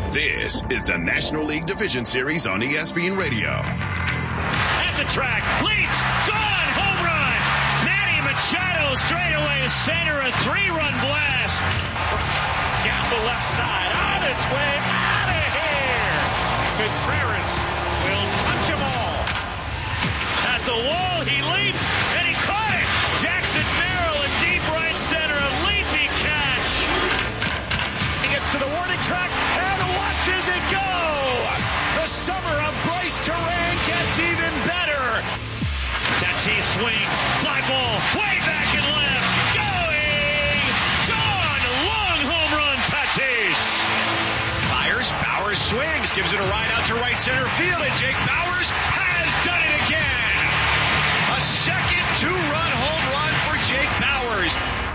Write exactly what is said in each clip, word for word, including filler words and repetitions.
This is the National League Division Series on E S P N Radio. At the track, leaps, gone, home run. Manny Machado straightaway center, a three-run blast. Gamble left side, on its way, out of here. Contreras will touch them all. At the wall, he leaps, and he caught it. Jackson Merrill in deep right center, a leapy catch. He gets to the warning track and watches it go. The summer of Bryce Terang gets even better. Tatis swings, fly ball, way back and left. Going, gone, long home run, Tatis. Fires, Bowers swings, gives it a ride out to right center field, and Jake Bowers has done it again. A second two-run home run for Jake Bowers.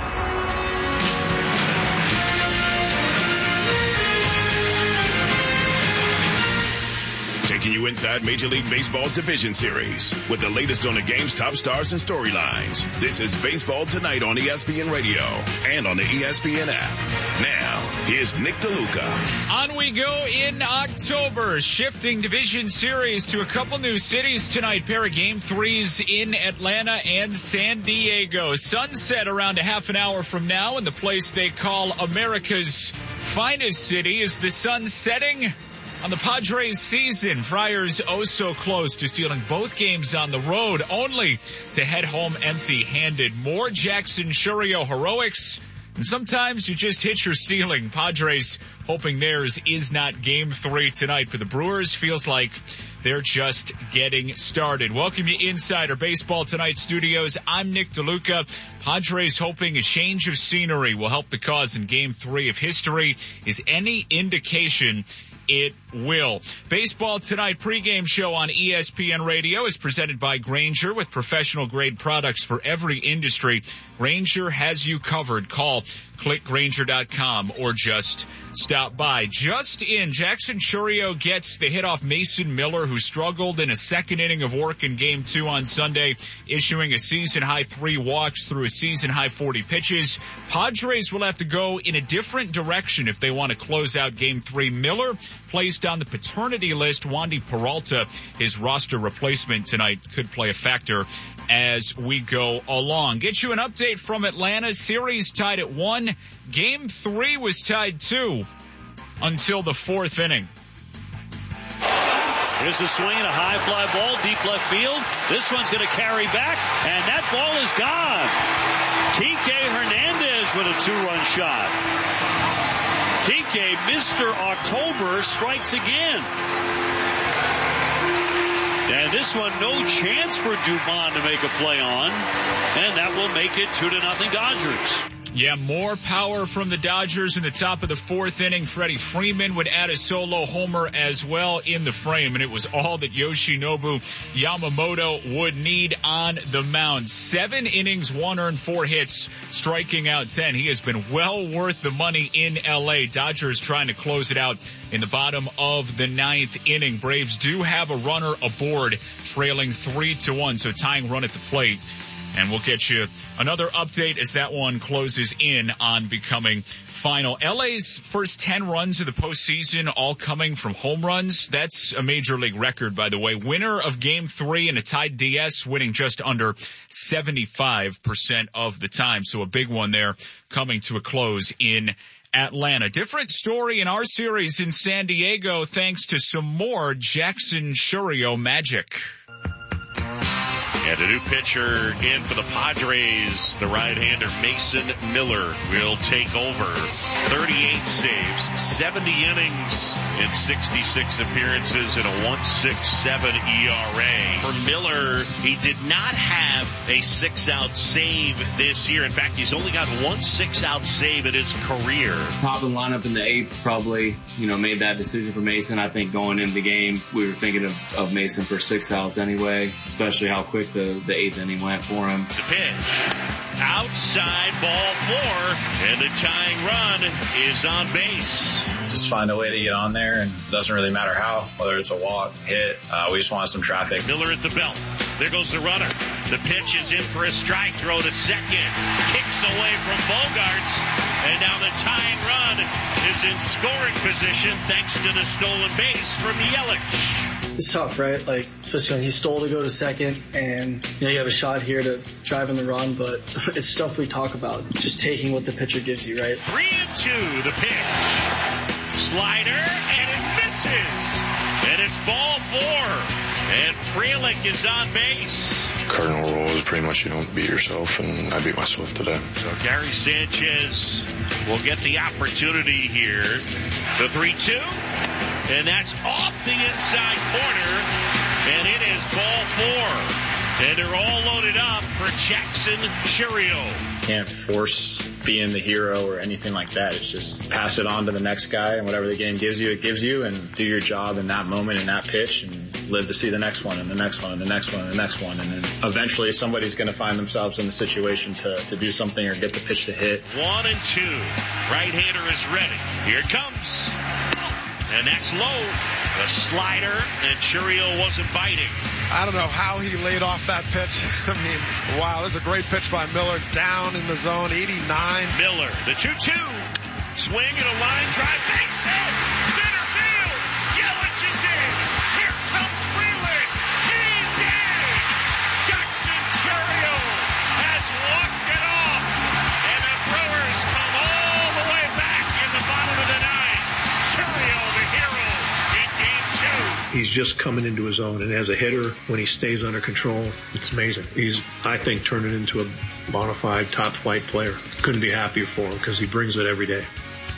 Taking you inside Major League Baseball's Division Series with the latest on the game's top stars and storylines. This is Baseball Tonight on E S P N Radio and on the E S P N app. Now, here's Nick DeLuca. On we go in October, shifting Division Series to a couple new cities tonight. Pair of game threes in Atlanta and San Diego. Sunset around a half an hour from now in the place they call America's finest city. Is the sun setting on the Padres season? Friars oh so close to stealing both games on the road, only to head home empty-handed. More Jackson Chourio heroics, and sometimes you just hit your ceiling. Padres hoping theirs is not game three tonight. For the Brewers, feels like they're just getting started. Welcome to Insider Baseball Tonight studios. I'm Nick DeLuca. Padres hoping a change of scenery will help the cause in game three. If history is any indication, it will. Baseball Tonight pregame show on E S P N Radio is presented by Grainger, with professional grade products for every industry. Grainger has you covered. Call, click Grainger dot com, or just stop by. Just in, Jackson Chourio gets the hit off Mason Miller, who struggled in a second inning of work in game two on Sunday, issuing a season-high three walks through a season-high forty pitches. Padres will have to go in a different direction if they want to close out game three. Miller placed on the paternity list. Wandy Peralta, his roster replacement tonight, could play a factor as we go along. Get you an update from Atlanta. Series tied at one. Game three was tied two until the fourth inning. Here's a swing, a high fly ball, deep left field. This one's going to carry back, and that ball is gone. Kike Hernandez with a two-run shot. Kike, Mister October, strikes again. And this one, no chance for Dubon to make a play on. And that will make it two to nothing Dodgers. Yeah, more power from the Dodgers in the top of the fourth inning. Freddie Freeman would add a solo homer as well in the frame, and it was all that Yoshinobu Yamamoto would need on the mound. Seven innings, one earned, four hits, striking out ten. He has been well worth the money in L A. Dodgers trying to close it out in the bottom of the ninth inning. Braves do have a runner aboard, trailing three to one, so tying run at the plate. And we'll get you another update as that one closes in on becoming final. L A's first ten runs of the postseason all coming from home runs. That's a major league record, by the way. Winner of game three in a tied D S, winning just under seventy-five percent of the time. So a big one there coming to a close in Atlanta. Different story in our series in San Diego, thanks to some more Jackson Chourio magic. And a new pitcher in for the Padres, the right-hander Mason Miller will take over. thirty-eight saves, seventy innings, and sixty-six appearances in a one point six seven E R A. For Miller, he did not have a six-out save this year. In fact, he's only got one six-out save in his career. Top of the lineup in the eighth probably, you know, made that decision for Mason. I think going into the game, we were thinking of, of Mason for six outs anyway, especially how quick the, the eighth inning went for him. The pitch, outside ball four, and the tying run is on base. Just find a way to get on there, and it doesn't really matter how, whether it's a walk, hit, uh, we just want some traffic. Miller at the belt. There goes the runner. The pitch is in for a strike. Throw to second. Kicks away from Bogaerts. And now the tying run is in scoring position thanks to the stolen base from Yelich. It's tough, right? Like, especially when he stole to go to second, and you know you have a shot here to drive in the run, but it's stuff we talk about. Just taking what the pitcher gives you, right? Three and two, the pitch. Slider, and it misses. And it's ball four. And Frelick is on base. Cardinal rule is pretty much you don't beat yourself, and I beat myself today. So Gary Sanchez will get the opportunity here. The three two. And that's off the inside corner. And it is ball four. And they're all loaded up for Jackson Chourio. Can't force being the hero or anything like that. It's just pass it on to the next guy, and whatever the game gives you, it gives you, and do your job in that moment, in that pitch, and live to see the next one, and the next one, and the next one, and the next one. And then eventually somebody's going to find themselves in the situation to, to do something or get the pitch to hit. One and two. Right-hander is ready. Here it comes. And that's low. The slider, and Chourio wasn't biting. I don't know how he laid off that pitch. I mean, wow, that's a great pitch by Miller. Down in the zone, eighty-nine. Miller, the two two. Swing and a line drive. Base hit. Center field. Yelich is in. Here comes Frelick. He's in. Jackson Chourio has walked it off. And the Brewers come all the way back in the bottom of the ninth. Chourio, the hero, in game two. He's just coming into his own, and as a hitter, when he stays under control, it's amazing. He's, I think, turning into a bona fide top flight player. Couldn't be happier for him because he brings it every day.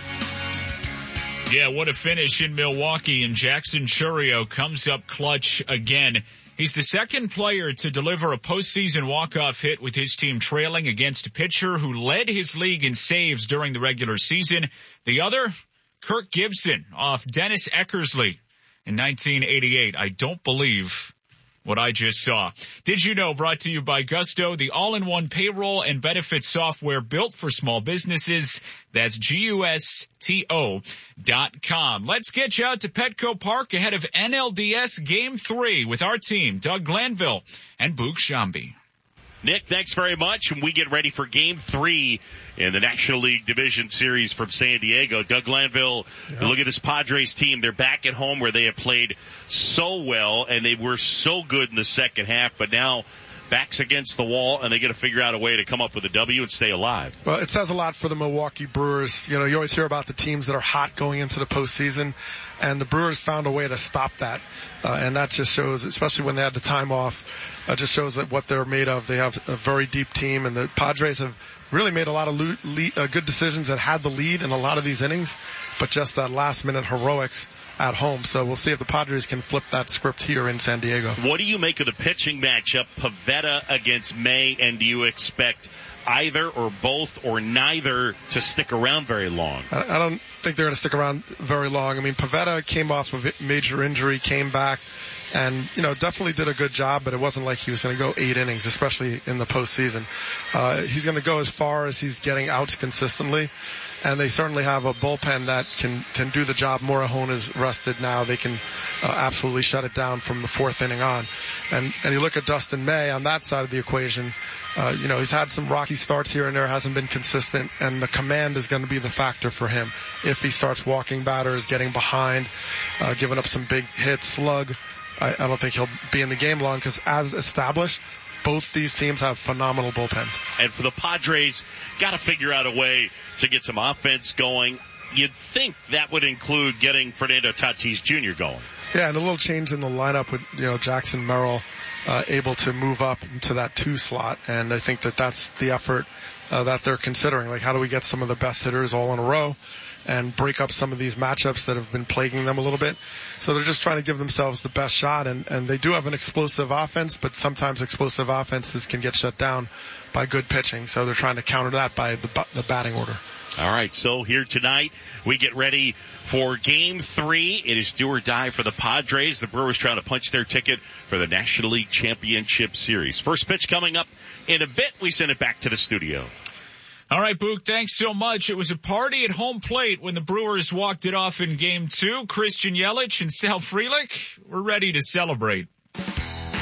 Yeah, what a finish in Milwaukee, and Jackson Chourio comes up clutch again. He's the second player to deliver a postseason walk-off hit with his team trailing against a pitcher who led his league in saves during the regular season. The other, Kirk Gibson off Dennis Eckersley in nineteen eighty-eight. I don't believe what I just saw. Did you know? Brought to you by Gusto, the all-in-one payroll and benefits software built for small businesses. That's G U S T O dot com. Let's get you out to Petco Park ahead of N L D S Game three with our team, Doug Glanville and Boog Shambi. Nick, thanks very much. And we get ready for Game three in the National League Division Series from San Diego. Doug Glanville, yeah. Look at this Padres team. They're back at home where they have played so well, and they were so good in the second half, but now backs against the wall, and they got to figure out a way to come up with a W and stay alive. Well, it says a lot for the Milwaukee Brewers. You know, you always hear about the teams that are hot going into the postseason, and the Brewers found a way to stop that. Uh, and that just shows, especially when they had the time off, uh, just shows that what they're made of. They have a very deep team, and the Padres have really made a lot of lo- le- uh, good decisions that had the lead in a lot of these innings, but just that last-minute heroics at home. So we'll see if the Padres can flip that script here in San Diego. What do you make of the pitching matchup, Pivetta against May, and do you expect either or both or neither to stick around very long? I, I don't think they're going to stick around very long. I mean, Pivetta came off of a major injury, came back, and, you know, definitely did a good job, but it wasn't like he was going to go eight innings, especially in the postseason. Uh, he's going to go as far as he's getting outs consistently, and they certainly have a bullpen that can, can do the job. Morahone is rested now. They can uh, absolutely shut it down from the fourth inning on. And, and you look at Dustin May on that side of the equation, uh, you know, he's had some rocky starts here and there, hasn't been consistent, and the command is going to be the factor for him. If he starts walking batters, getting behind, uh, giving up some big hits, slug, I, I don't think he'll be in the game long because, as established, both these teams have phenomenal bullpens. And for the Padres, got to figure out a way to get some offense going. You'd think that would include getting Fernando Tatis Junior going. Yeah, and a little change in the lineup with, you know, Jackson Merrill uh, able to move up into that two slot, and I think that that's the effort uh, that they're considering. Like, how do we get some of the best hitters all in a row and break up some of these matchups that have been plaguing them a little bit? So they're just trying to give themselves the best shot, and, and they do have an explosive offense, but sometimes explosive offenses can get shut down by good pitching. So they're trying to counter that by the, the batting order. All right, so here tonight, we get ready for Game three. It is do or die for the Padres. The Brewers trying to punch their ticket for the National League Championship Series. First pitch coming up in a bit. We send it back to the studio. All right, Boog, thanks so much. It was a party at home plate when the Brewers walked it off in Game two. Christian Yelich and Sal Frelick were ready to celebrate.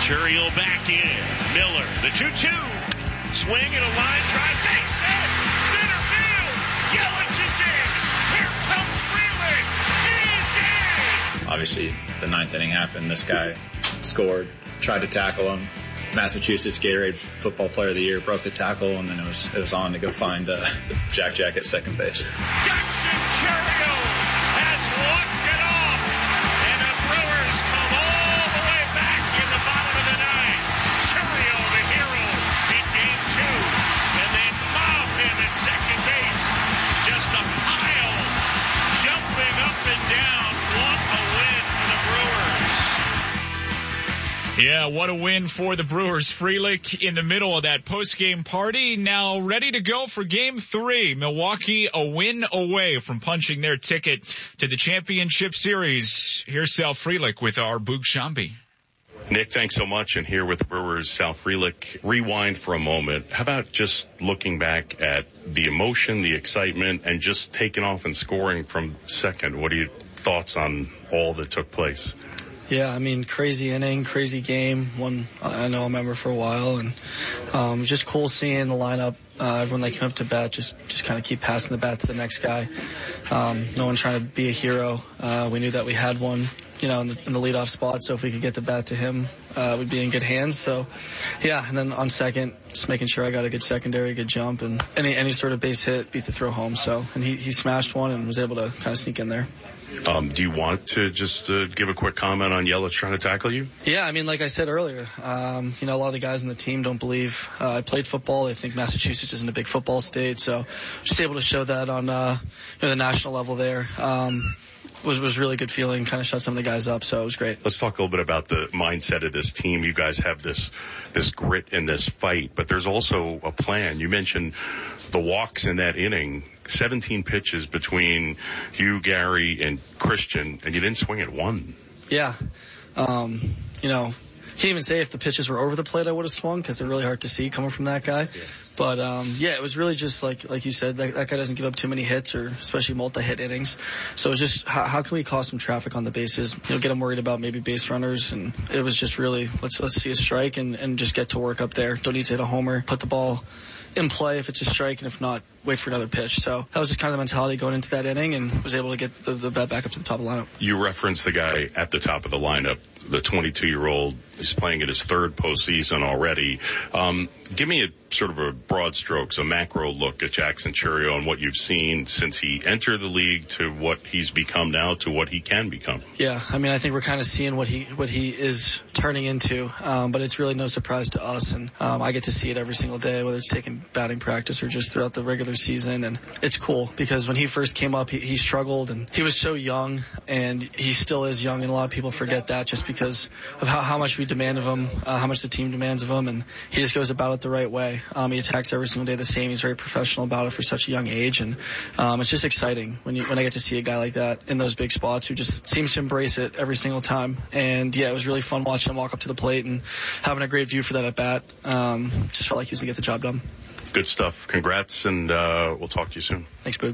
Churiel back in. Miller, the two two. Swing and a line drive. Base hit. Center field. Yelich is in. Here comes Frelick. He's in. Obviously, the ninth inning happened. This guy scored, tried to tackle him. Massachusetts Gatorade Football Player of the Year, broke the tackle, and then it was it was on to go find uh, Jack Jack at second base. Jackson Churiel has walked it off, and the Brewers come all the way back in the bottom of the ninth. Churiel, the hero, in game two, and they mob him at second base. Just a pile, jumping up and down. What a win for the Brewers. Yeah, what a win for the Brewers. Frelick in the middle of that post-game party, now ready to go for game three. Milwaukee a win away from punching their ticket to the championship series. Here's Sal Frelick with our Boog Shambi. Nick, thanks so much. And here with the Brewers, Sal Frelick. Rewind for a moment. How about just looking back at the emotion, the excitement, and just taking off and scoring from second? What are your thoughts on all that took place? Yeah, I mean, crazy inning, crazy game. One I know I remember for a while, and um, just cool seeing the lineup. Uh, everyone that came up to bat just just kind of keep passing the bat to the next guy. Um, no one trying to be a hero. Uh, we knew that we had one, you know, in the, in the leadoff spot. So if we could get the bat to him, uh, we'd be in good hands. So, yeah. And then on second, just making sure I got a good secondary, good jump, and any any sort of base hit, beat the throw home. So, and he he smashed one and was able to kind of sneak in there. Um, do you want to just uh, give a quick comment on Yelich trying to tackle you? Yeah, I mean, like I said earlier, um, you know, a lot of the guys on the team don't believe uh, I played football. They think Massachusetts isn't a big football state, so just able to show that on uh, you know, the national level there. Um, was was really good feeling, kind of shut some of the guys up, so it was great. Let's talk a little bit about the mindset of this team. You guys have this this grit in this fight, but there's also a plan. You mentioned the walks in that inning, seventeen pitches between you, Gary, and Christian, and you didn't swing at one. Yeah. Um, you know, can't even say if the pitches were over the plate I would have swung, because they're really hard to see coming from that guy. Yeah. But, um, yeah, it was really just like, like you said, that, that guy doesn't give up too many hits, or especially multi-hit innings. So it was just, how, how can we cause some traffic on the bases? You know, get them worried about maybe base runners. And it was just really, let's, let's see a strike and, and just get to work up there. Don't need to hit a homer. Put the ball in play if it's a strike, and if not, wait for another pitch. So that was just kind of the mentality going into that inning, and was able to get the, the bat back up to the top of the lineup. You referenced the guy at the top of the lineup, the twenty-two-year-old. He's playing in his third postseason already. Um, give me a sort of a broad strokes, a macro look at Jackson Churiel and what you've seen since he entered the league to what he's become now to what he can become. Yeah, I mean, I think we're kind of seeing what he what he is turning into, um, but it's really no surprise to us, and um, I get to see it every single day, whether it's taking batting practice or just throughout the regular season, and it's cool because when he first came up, he, he struggled, and he was so young, and he still is young, and a lot of people forget that just because of how, how much we demand of him, uh, how much the team demands of him, and he just goes about it the right way. Um, he attacks every single day the same. He's very professional about it for such a young age, and um, it's just exciting when you when I get to see a guy like that in those big spots who just seems to embrace it every single time. And yeah, it was really fun watching him walk up to the plate and having a great view for that at bat. Um, just felt like he was to get the job done. Good stuff. Congrats, and uh, we'll talk to you soon. Thanks, Boog.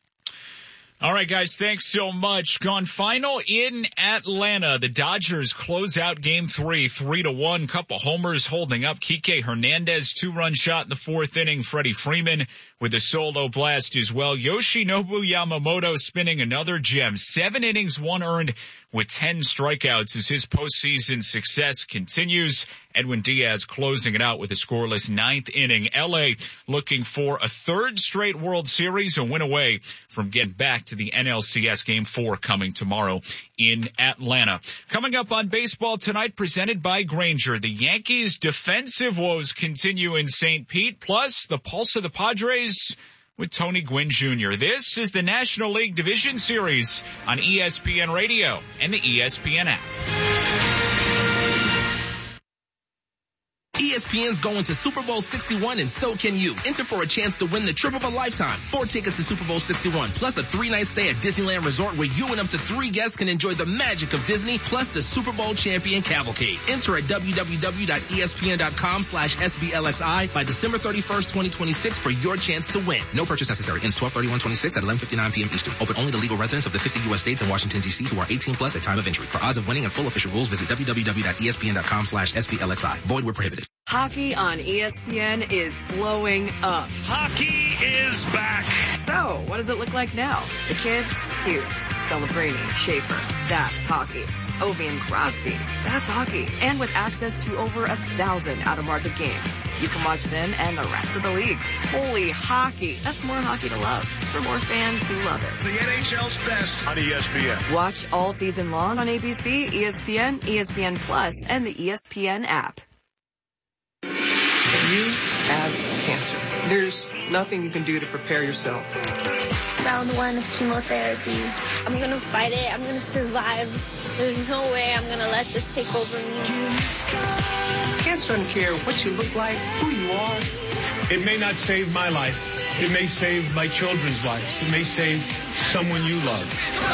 All right, guys, thanks so much. Gone final in Atlanta. The Dodgers close out game three, three to one. Couple homers holding up. Kike Hernandez, two-run shot in the fourth inning. Freddie Freeman with a solo blast as well. Yoshinobu Yamamoto spinning another gem. Seven innings, one earned with ten strikeouts as his postseason success continues. Edwin Diaz closing it out with a scoreless ninth inning. L A looking for a third straight World Series, a win away from getting back to the N L C S Game four coming tomorrow in Atlanta. Coming up on Baseball Tonight, presented by Grainger. The Yankees' defensive woes continue in Saint Pete, plus the pulse of the Padres with Tony Gwynn Junior This is the National League Division Series on E S P N Radio and the E S P N app. E S P N's going to Super Bowl sixty-one, and so can you. Enter for a chance to win the trip of a lifetime. Four tickets to Super Bowl sixty-one, plus a three-night stay at Disneyland Resort where you and up to three guests can enjoy the magic of Disney, plus the Super Bowl champion cavalcade. Enter at www.espn.com slash SBLXI by December thirty-first, twenty twenty-six for your chance to win. No purchase necessary. Ends twelve thirty-one twenty-six at eleven fifty-nine p.m. Eastern. Open only to legal residents of the fifty U S states and Washington, D C who are eighteen plus at time of entry. For odds of winning and full official rules, visit www.espn.com slash SBLXI. Void where prohibited. Hockey on E S P N is blowing up. Hockey is back. So, what does it look like now? The kids? Hughes, Celebrini, Schaefer. That's hockey. Ovi and Crosby. That's hockey. And with access to over a thousand out-of-market games, you can watch them and the rest of the league. Holy hockey. That's more hockey to love for more fans who love it. The N H L's best on E S P N. Watch all season long on A B C, E S P N, E S P N Plus, and the E S P N app. You have cancer. There's nothing you can do to prepare yourself. Round one of chemotherapy. I'm going to fight it. I'm going to survive. There's no way I'm going to let this take over me. Cancer doesn't care what you look like, who you are. It may not save my life. It may save my children's lives. It may save someone you love.